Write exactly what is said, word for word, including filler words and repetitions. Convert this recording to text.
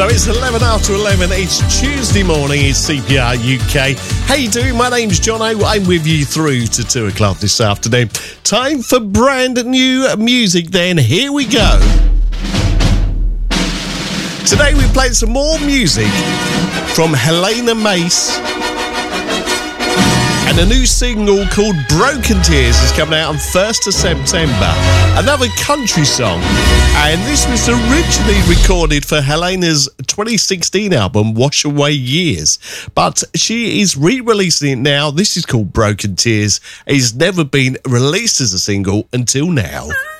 So it's eleven after eleven, it's Tuesday morning, it's C P R U K. How you doing? My name's John O. I'm with you through to two o'clock this afternoon. Time for brand new music then, here we go. Today we played some more music from Helena Mace. And a new single called Broken Tears is coming out on first of September. Another country song. And this was originally recorded for Helena's twenty sixteen album, Wash Away Years. But she is re-releasing it now. This is called Broken Tears. It's never been released as a single until now.